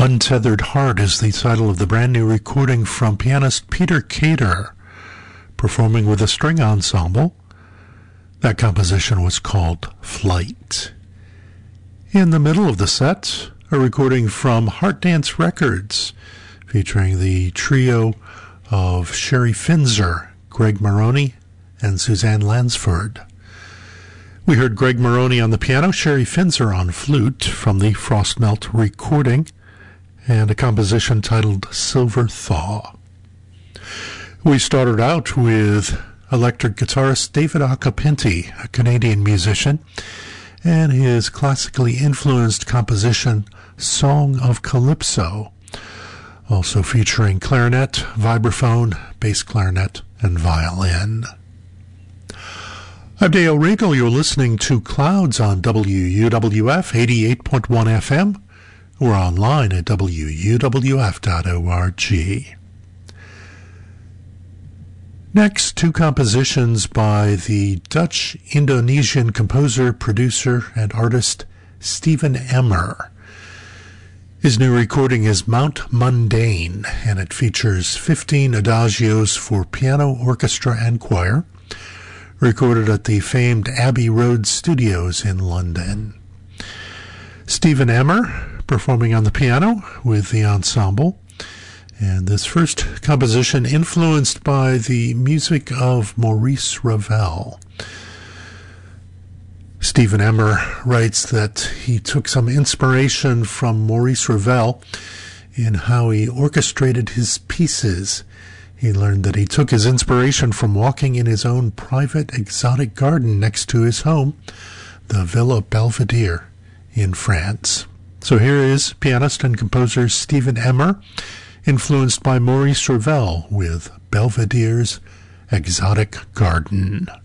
Untethered Heart is the title of the brand new recording from pianist Peter Cater, performing with a string ensemble. That composition was called Flight. In the middle of the set, a recording from Heart Dance Records, featuring the trio of Sherry Finzer, Greg Maroney, and Suzanne Lansford. We heard Greg Maroney on the piano, Sherry Finzer on flute from the Frostmelt recording, and a composition titled Silver Thaw. We started out with electric guitarist David Occhipinti, a Canadian musician, and his classically influenced composition Song of Calypso, also featuring clarinet, vibraphone, bass clarinet, and violin. I'm Dale Regal. You're listening to Clouds on WUWF 88.1 FM. We're online at wuwf.org. Next, two compositions by the Dutch-Indonesian composer, producer, and artist Steven Emmer. His new recording is Mount Mundane, and it features 15 adagios for piano, orchestra, and choir, recorded at the famed Abbey Road Studios in London. Steven Emmer performing on the piano with the ensemble, and this first composition influenced by the music of Maurice Ravel. Steven Emmer writes that he took some inspiration from Maurice Ravel in how he orchestrated his pieces. He learned that he took his inspiration from walking in his own private exotic garden next to his home, the Villa Belvedere in France. So here is pianist and composer Steven Emmer, influenced by Maurice Ravel with Belvedere's Exotic Garden.